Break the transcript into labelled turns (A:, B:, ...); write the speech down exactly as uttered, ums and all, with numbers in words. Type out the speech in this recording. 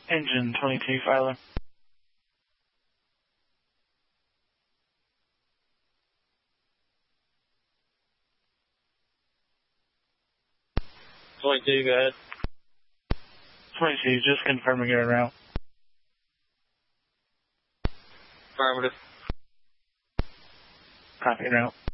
A: Engine twenty-two, Filer.
B: twenty-two, go ahead.
A: twenty-two, just confirming your route.
B: Affirmative.
A: Copy route.